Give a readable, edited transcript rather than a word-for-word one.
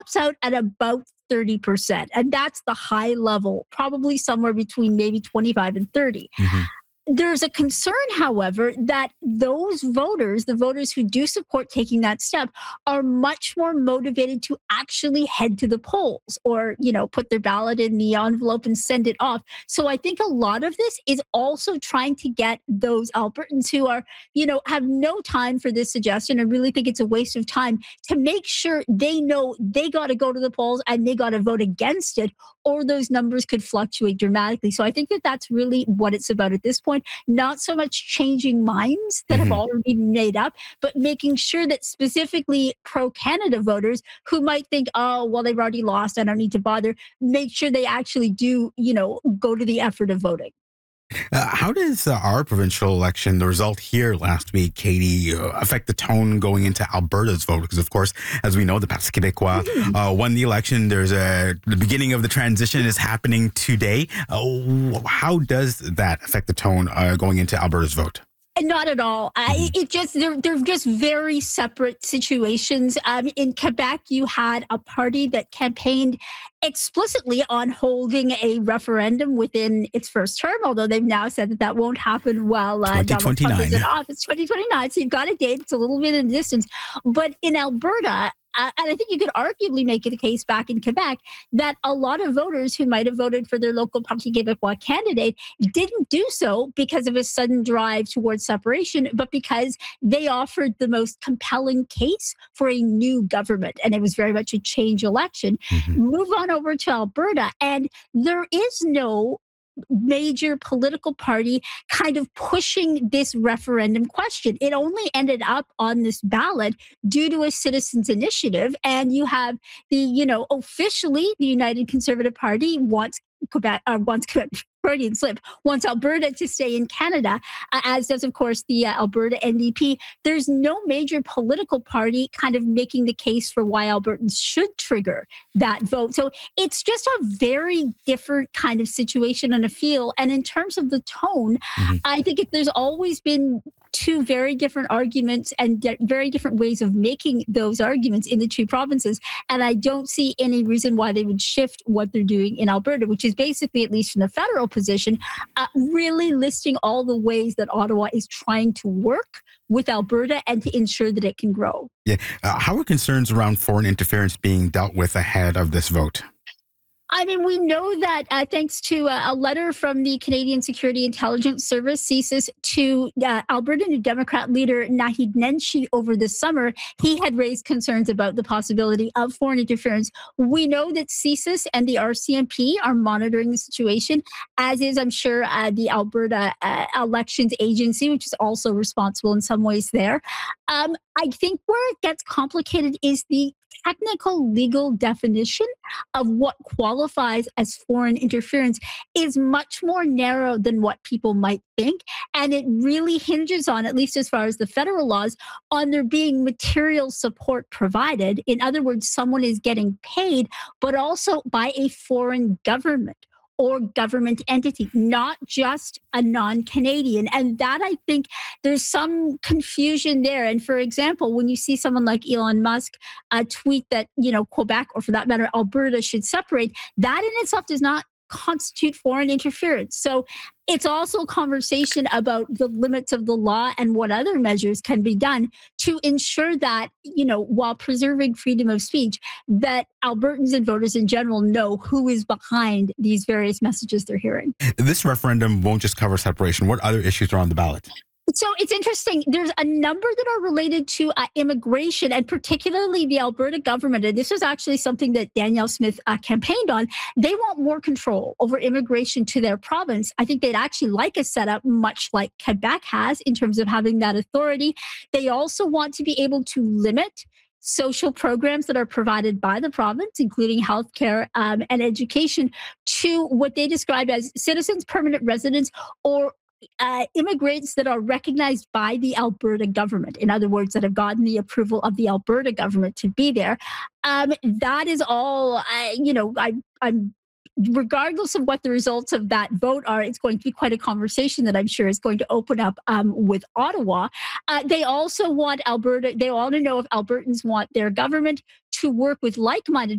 tops out at about 30%. And that's the high level, probably somewhere between maybe 25 and 30. Hmm. There's a concern, however, that those voters, the voters who do support taking that step, are much more motivated to actually head to the polls or, put their ballot in the envelope and send it off. So I think a lot of this is also trying to get those Albertans who are, have no time for this suggestion and really think it's a waste of time to make sure they know they got to go to the polls and they got to vote against it, or those numbers could fluctuate dramatically. So I think that that's really what it's about at this point. Not so much changing minds that have already been made up, but making sure that specifically pro-Canada voters who might think, oh, well, they've already lost, I don't need to bother, make sure they actually do, go to the effort of voting. How does our provincial election, the result here last week, Katie, affect the tone going into Alberta's vote? Because, of course, as we know, the Parti Québécois won the election. The beginning of the transition is happening today. How does that affect the tone going into Alberta's vote? Not at all. They're just very separate situations. In Quebec, you had a party that campaigned explicitly on holding a referendum within its first term, although they've now said that won't happen while Donald Trump is in office. 2029. So you've got a date. It's a little bit in the distance. But in Alberta, and I think you could arguably make the case back in Quebec that a lot of voters who might have voted for their local Parti Québécois candidate didn't do so because of a sudden drive towards separation, but because they offered the most compelling case for a new government. And it was very much a change election. Move on over to Alberta, and there is no major political party kind of pushing this referendum question. It only ended up on this ballot due to a citizens' initiative. And you have officially the United Conservative Party wants Quebec, Freudian slip, wants Alberta to stay in Canada, as does, of course, the Alberta NDP. There's no major political party kind of making the case for why Albertans should trigger that vote. So it's just a very different kind of situation and a feel. And in terms of the tone, I think there's always been two very different arguments and very different ways of making those arguments in the two provinces. And I don't see any reason why they would shift what they're doing in Alberta, which is basically, at least from the federal position, really listing all the ways that Ottawa is trying to work with Alberta and to ensure that it can grow. Yeah. How are concerns around foreign interference being dealt with ahead of this vote? I mean, we know that thanks to a letter from the Canadian Security Intelligence Service, CSIS, to Alberta New Democrat leader Naheed Nenshi over the summer, he had raised concerns about the possibility of foreign interference. We know that CSIS and the RCMP are monitoring the situation, as is, I'm sure, the Alberta Elections Agency, which is also responsible in some ways there. I think where it gets complicated is the technical legal definition of what qualifies as foreign interference is much more narrow than what people might think. And it really hinges on, at least as far as the federal laws, on there being material support provided. In other words, someone is getting paid, but also by a foreign government or government entity, not just a non-Canadian. And that, I think, there's some confusion there. And for example, when you see someone like Elon Musk tweet that, Quebec, or for that matter, Alberta should separate, that in itself does not constitute foreign interference. So it's also a conversation about the limits of the law and what other measures can be done to ensure that, while preserving freedom of speech, that Albertans and voters in general know who is behind these various messages they're hearing. This referendum won't just cover separation. What other issues are on the ballot? So it's interesting. There's a number that are related to immigration, and particularly the Alberta government. And this was actually something that Danielle Smith campaigned on. They want more control over immigration to their province. I think they'd actually like a setup much like Quebec has in terms of having that authority. They also want to be able to limit social programs that are provided by the province, including healthcare and education, to what they describe as citizens, permanent residents, or immigrants that are recognized by the Alberta government. In other words, that have gotten the approval of the Alberta government to be there. That is all, I'm regardless of what the results of that vote are, it's going to be quite a conversation that I'm sure is going to open up with Ottawa. They also want Alberta, they want to know if Albertans want their government to work with like-minded